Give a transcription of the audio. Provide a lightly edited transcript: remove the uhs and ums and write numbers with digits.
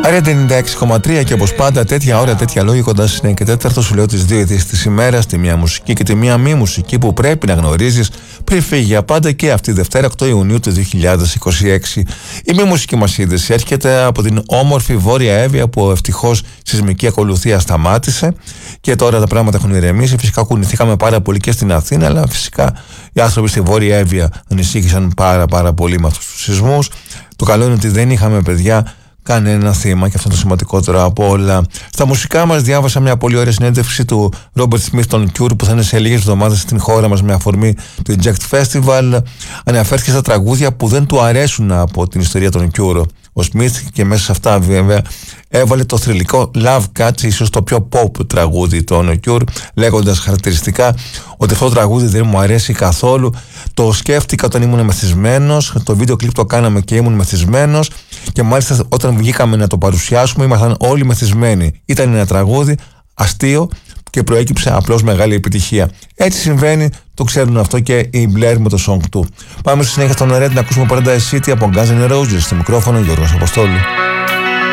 Άρα 96,3 και όπως πάντα τέτοια ώρα, τέτοια λόγια κοντά στις 9 και 4 σου λέω τις δύο ειδήσεις της ημέρας, τη μία μουσική και τη μία μη μουσική που πρέπει να γνωρίζεις πριν φύγει για πάντα και αυτή τη Δευτέρα 8 Ιουνίου του 2026. Η μη μουσική μας είδηση έρχεται από την όμορφη Βόρεια Εύβοια που ευτυχώς σεισμική ακολουθία σταμάτησε και τώρα τα πράγματα έχουν ηρεμήσει. Φυσικά κουνηθήκαμε πάρα πολύ και στην Αθήνα, αλλά φυσικά οι άνθρωποι στη Βόρεια Εύβοια ανησύχησαν πάρα πολύ με αυτούς τους σεισμούς. Το καλό είναι ότι δεν είχαμε, παιδιά, κανένα θύμα και αυτό είναι το σημαντικότερο από όλα. Στα μουσικά μας διάβασα μια πολύ ωραία συνέντευξη του Ρόμπερτ Σμιθ των Cure που θα είναι σε λίγες εβδομάδες στην χώρα μας με αφορμή του Inject Festival. Αναφέρθηκε στα τραγούδια που δεν του αρέσουν από την ιστορία των Cure ο Σμιθ και μέσα σε αυτά βέβαια έβαλε το θρυλικό Love Catch, ίσως το πιο pop τραγούδι των Cure, λέγοντας χαρακτηριστικά ότι αυτό το τραγούδι δεν μου αρέσει καθόλου. Το σκέφτηκα όταν ήμουν μεθυσμένος, το βίντεο κλιπ το κάναμε και ήμουν μεθυσμένος και μάλιστα όταν βγήκαμε να το παρουσιάσουμε ήμασταν όλοι μεθυσμένοι. Ήταν ένα τραγούδι αστείο και προέκυψε απλώς μεγάλη επιτυχία. Έτσι συμβαίνει, το ξέρουν αυτό και οι Blair με το song του. Πάμε στη συνέχεια στον Red να ακούσουμε Paradise City από Guns N' Roses. Στο μικρόφωνο Γιώργος Αποστόλου.